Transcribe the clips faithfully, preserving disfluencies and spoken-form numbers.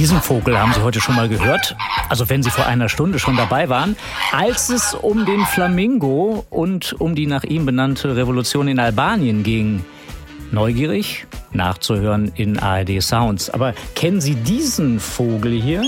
Diesen Vogel haben Sie heute schon mal gehört, also wenn Sie vor einer Stunde schon dabei waren, als es um den Flamingo und um die nach ihm benannte Revolution in Albanien ging. Neugierig? Nachzuhören in A R D Sounds. Aber kennen Sie diesen Vogel hier?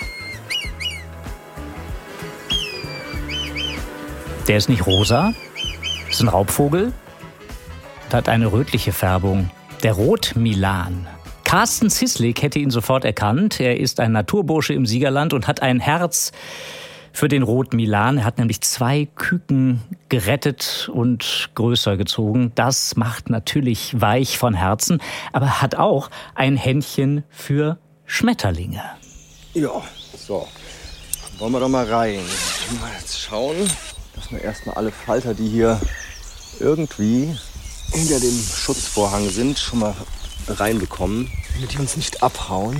Der ist nicht rosa, ist ein Raubvogel und hat eine rötliche Färbung. Der Rotmilan. Carsten Cieslik hätte ihn sofort erkannt. Er ist ein Naturbursche im Siegerland und hat ein Herz für den Rotmilan. Er hat nämlich zwei Küken gerettet und größer gezogen. Das macht natürlich weich von Herzen, aber hat auch ein Händchen für Schmetterlinge. Ja, so. Wollen wir doch mal rein. Mal jetzt schauen, dass wir erstmal alle Falter, die hier irgendwie hinter dem Schutzvorhang sind, schon mal reinbekommen, damit die uns nicht abhauen.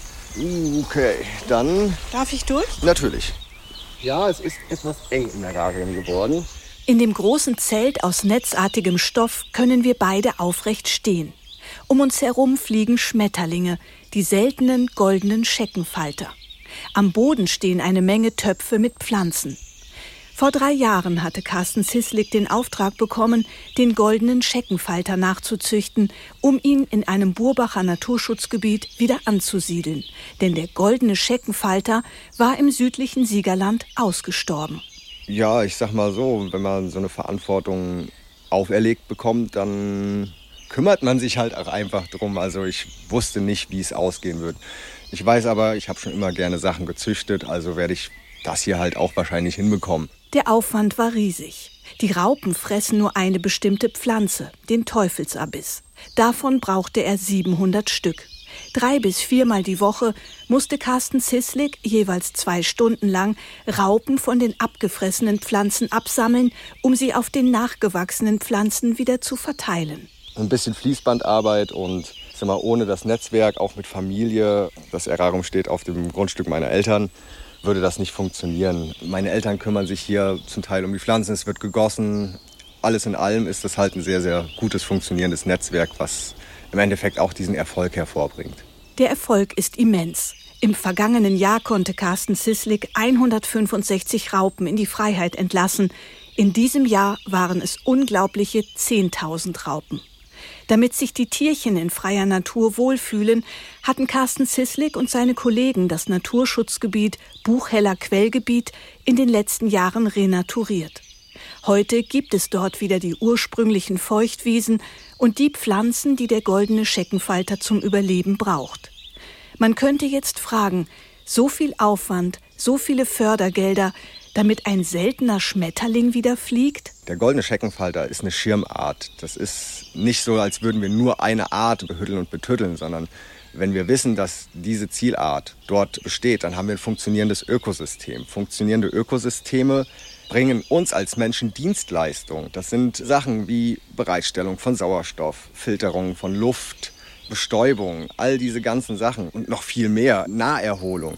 Okay, dann... Darf ich durch? Natürlich. Ja, es ist etwas eng im Terrarium geworden. In dem großen Zelt aus netzartigem Stoff können wir beide aufrecht stehen. Um uns herum fliegen Schmetterlinge, die seltenen goldenen Scheckenfalter. Am Boden stehen eine Menge Töpfe mit Pflanzen. Vor drei Jahren hatte Carsten Cieslik den Auftrag bekommen, den goldenen Scheckenfalter nachzuzüchten, um ihn in einem Burbacher Naturschutzgebiet wieder anzusiedeln. Denn der goldene Scheckenfalter war im südlichen Siegerland ausgestorben. Ja, ich sag mal so, wenn man so eine Verantwortung auferlegt bekommt, dann kümmert man sich halt auch einfach drum. Also ich wusste nicht, wie es ausgehen wird. Ich weiß aber, ich habe schon immer gerne Sachen gezüchtet, also werde ich das hier halt auch wahrscheinlich hinbekommen. Der Aufwand war riesig. Die Raupen fressen nur eine bestimmte Pflanze, den Teufelsabiss. Davon brauchte er siebenhundert Stück. Drei bis viermal die Woche musste Carsten Cieslik jeweils zwei Stunden lang Raupen von den abgefressenen Pflanzen absammeln, um sie auf den nachgewachsenen Pflanzen wieder zu verteilen. Ein bisschen Fließbandarbeit und sag mal, ohne das Netzwerk, auch mit Familie, das Terrarium steht auf dem Grundstück meiner Eltern, würde das nicht funktionieren. Meine Eltern kümmern sich hier zum Teil um die Pflanzen, es wird gegossen. Alles in allem ist das halt ein sehr, sehr gutes, funktionierendes Netzwerk, was im Endeffekt auch diesen Erfolg hervorbringt. Der Erfolg ist immens. Im vergangenen Jahr konnte Carsten Cieslik hundertfünfundsechzig Raupen in die Freiheit entlassen. In diesem Jahr waren es unglaubliche zehntausend Raupen. Damit sich die Tierchen in freier Natur wohlfühlen, hatten Carsten Cieslik und seine Kollegen das Naturschutzgebiet Buchheller Quellgebiet in den letzten Jahren renaturiert. Heute gibt es dort wieder die ursprünglichen Feuchtwiesen und die Pflanzen, die der goldene Scheckenfalter zum Überleben braucht. Man könnte jetzt fragen, so viel Aufwand, so viele Fördergelder, damit ein seltener Schmetterling wieder fliegt? Der goldene Scheckenfalter ist eine Schirmart. Das ist nicht so, als würden wir nur eine Art behütteln und betütteln, sondern wenn wir wissen, dass diese Zielart dort besteht, dann haben wir ein funktionierendes Ökosystem. Funktionierende Ökosysteme bringen uns als Menschen Dienstleistungen. Das sind Sachen wie Bereitstellung von Sauerstoff, Filterung von Luft, Bestäubung, all diese ganzen Sachen und noch viel mehr, Naherholung.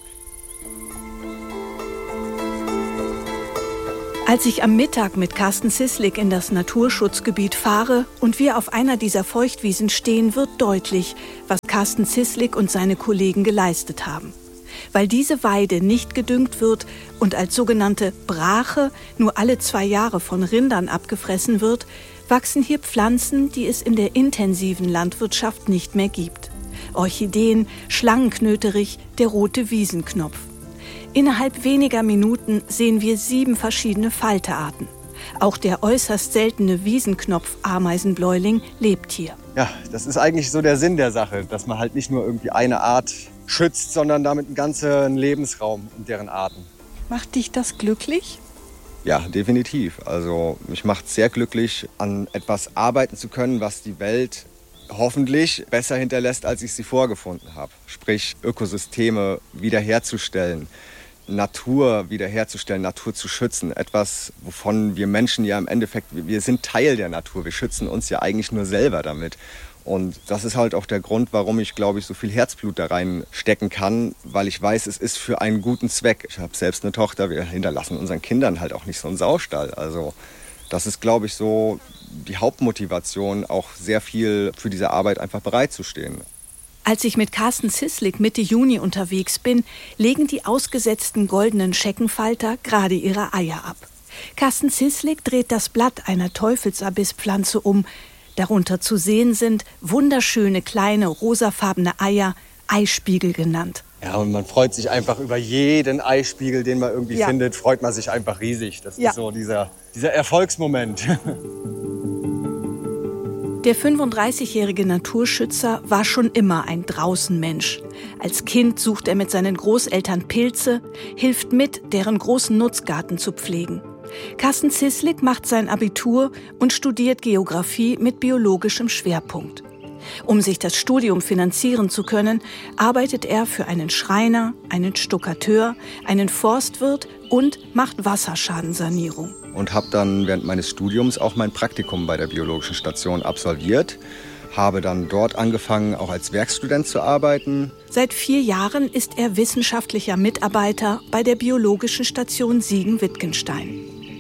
Als ich am Mittag mit Carsten Cieslik in das Naturschutzgebiet fahre und wir auf einer dieser Feuchtwiesen stehen, wird deutlich, was Carsten Cieslik und seine Kollegen geleistet haben. Weil diese Weide nicht gedüngt wird und als sogenannte Brache nur alle zwei Jahre von Rindern abgefressen wird, wachsen hier Pflanzen, die es in der intensiven Landwirtschaft nicht mehr gibt. Orchideen, Schlangenknöterich, der rote Wiesenknopf. Innerhalb weniger Minuten sehen wir sieben verschiedene Falterarten. Auch der äußerst seltene Wiesenknopf-Ameisenbläuling lebt hier. Ja, das ist eigentlich so der Sinn der Sache, dass man halt nicht nur irgendwie eine Art schützt, sondern damit einen ganzen Lebensraum und deren Arten. Macht dich das glücklich? Ja, definitiv. Also mich macht es sehr glücklich, an etwas arbeiten zu können, was die Welt hoffentlich besser hinterlässt, als ich sie vorgefunden habe. Sprich, Ökosysteme wiederherzustellen, Natur wiederherzustellen, Natur zu schützen. Etwas, wovon wir Menschen ja im Endeffekt, wir sind Teil der Natur. Wir schützen uns ja eigentlich nur selber damit. Und das ist halt auch der Grund, warum ich, glaube ich, so viel Herzblut da reinstecken kann, weil ich weiß, es ist für einen guten Zweck. Ich habe selbst eine Tochter, wir hinterlassen unseren Kindern halt auch nicht so einen Saustall. Also das ist, glaube ich, so die Hauptmotivation, auch sehr viel für diese Arbeit einfach bereitzustehen. Als ich mit Carsten Cieslik Mitte Juni unterwegs bin, legen die ausgesetzten goldenen Scheckenfalter gerade ihre Eier ab. Carsten Cieslik dreht das Blatt einer Teufelsabispflanze um. Darunter zu sehen sind wunderschöne kleine rosafarbene Eier, Eispiegel genannt. Ja, und man freut sich einfach über jeden Eispiegel, den man irgendwie ja. findet, freut man sich einfach riesig. Das ja. ist so dieser, dieser Erfolgsmoment. Der fünfunddreißigjährige Naturschützer war schon immer ein Draußenmensch. Als Kind sucht er mit seinen Großeltern Pilze, hilft mit, deren großen Nutzgarten zu pflegen. Carsten Cieslik macht sein Abitur und studiert Geografie mit biologischem Schwerpunkt. Um sich das Studium finanzieren zu können, arbeitet er für einen Schreiner, einen Stuckateur, einen Forstwirt und macht Wasserschadensanierung. Und habe dann während meines Studiums auch mein Praktikum bei der Biologischen Station absolviert. Habe dann dort angefangen, auch als Werkstudent zu arbeiten. Seit vier Jahren ist er wissenschaftlicher Mitarbeiter bei der Biologischen Station Siegen-Wittgenstein.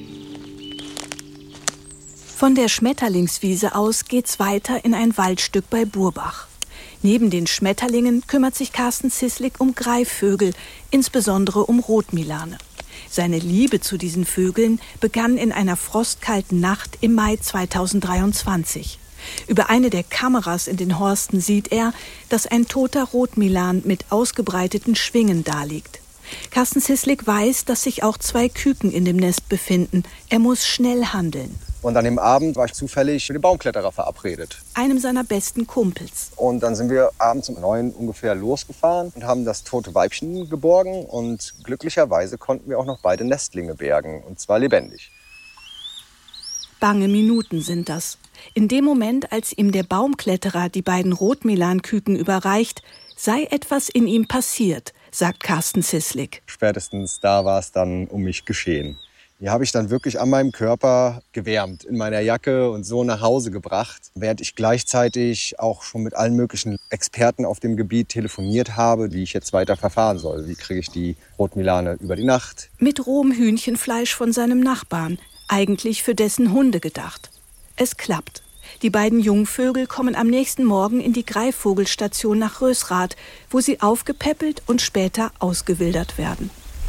Von der Schmetterlingswiese aus geht's weiter in ein Waldstück bei Burbach. Neben den Schmetterlingen kümmert sich Carsten Cieslik um Greifvögel, insbesondere um Rotmilane. Seine Liebe zu diesen Vögeln begann in einer frostkalten Nacht im Mai zweitausenddreiundzwanzig. Über eine der Kameras in den Horsten sieht er, dass ein toter Rotmilan mit ausgebreiteten Schwingen daliegt. Carsten Cieslik weiß, dass sich auch zwei Küken in dem Nest befinden. Er muss schnell handeln. Und an dem Abend war ich zufällig mit dem Baumkletterer verabredet. Einem seiner besten Kumpels. Und dann sind wir abends um neun ungefähr losgefahren und haben das tote Weibchen geborgen. Und glücklicherweise konnten wir auch noch beide Nestlinge bergen, und zwar lebendig. Bange Minuten sind das. In dem Moment, als ihm der Baumkletterer die beiden Rotmilanküken überreicht, sei etwas in ihm passiert, sagt Carsten Cieslik. Spätestens da war es dann um mich geschehen. Die habe ich dann wirklich an meinem Körper gewärmt, in meiner Jacke und so nach Hause gebracht, während ich gleichzeitig auch schon mit allen möglichen Experten auf dem Gebiet telefoniert habe, wie ich jetzt weiter verfahren soll. Wie kriege ich die Rotmilane über die Nacht? Mit rohem Hühnchenfleisch von seinem Nachbarn, eigentlich für dessen Hunde gedacht. Es klappt. Die beiden Jungvögel kommen am nächsten Morgen in die Greifvogelstation nach Rösrath, wo sie aufgepäppelt und später ausgewildert werden.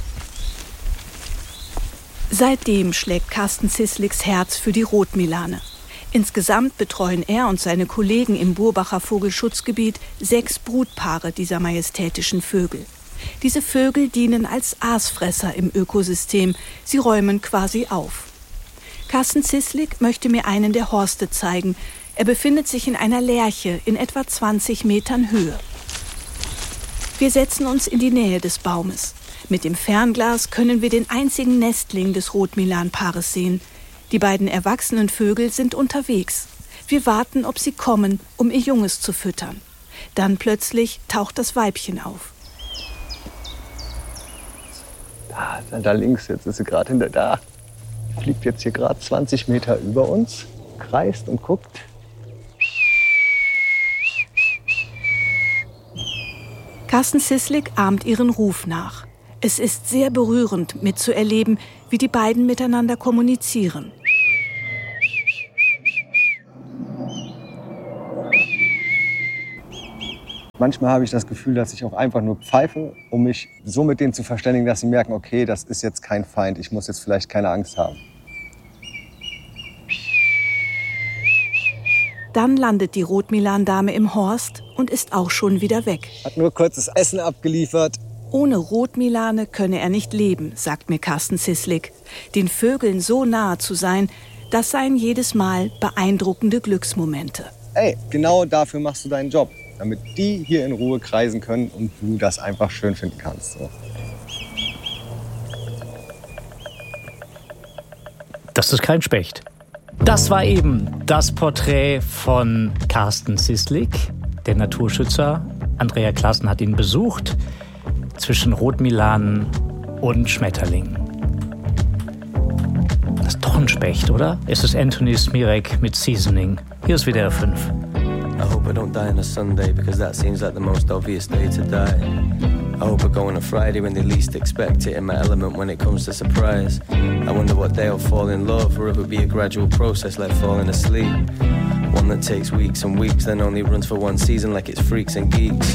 Seitdem schlägt Carsten Ciesliks Herz für die Rotmilane. Insgesamt betreuen er und seine Kollegen im Burbacher Vogelschutzgebiet sechs Brutpaare dieser majestätischen Vögel. Diese Vögel dienen als Aasfresser im Ökosystem. Sie räumen quasi auf. Carsten Cieslik möchte mir einen der Horste zeigen. Er befindet sich in einer Lärche in etwa zwanzig Metern Höhe. Wir setzen uns in die Nähe des Baumes. Mit dem Fernglas können wir den einzigen Nestling des Rotmilanpaares sehen. Die beiden erwachsenen Vögel sind unterwegs. Wir warten, ob sie kommen, um ihr Junges zu füttern. Dann plötzlich taucht das Weibchen auf. Da, da links, jetzt ist sie gerade hinter da. Fliegt jetzt hier gerade zwanzig Meter über uns, kreist und guckt. Carsten Cieslik ahmt ihren Ruf nach. Es ist sehr berührend, mitzuerleben, wie die beiden miteinander kommunizieren. Manchmal habe ich das Gefühl, dass ich auch einfach nur pfeife, um mich so mit denen zu verständigen, dass sie merken, okay, das ist jetzt kein Feind, ich muss jetzt vielleicht keine Angst haben. Dann landet die Rotmilandame im Horst und ist auch schon wieder weg. Hat nur kurzes Essen abgeliefert. Ohne Rotmilane könne er nicht leben, sagt mir Carsten Cieslik. Den Vögeln so nahe zu sein, das seien jedes Mal beeindruckende Glücksmomente. Ey, genau dafür machst du deinen Job, damit die hier in Ruhe kreisen können und du das einfach schön finden kannst. So. Das ist kein Specht. Das war eben das Porträt von Carsten Cieslik, der Naturschützer. Andrea Claassen hat ihn besucht, zwischen Rotmilanen und Schmetterlingen. Das ist doch ein Specht, oder? Es ist Anthony Smirek mit Seasoning. Hier ist W D R fünf. I hope I don't die on a Sunday, because that seems like the most obvious day to die. I hope I go on a Friday when they least expect it, in my element when it comes to surprise. I wonder what day I'll fall in love, or if it'll be a gradual process like falling asleep. One that takes weeks and weeks, then only runs for one season like it's Freaks and Geeks.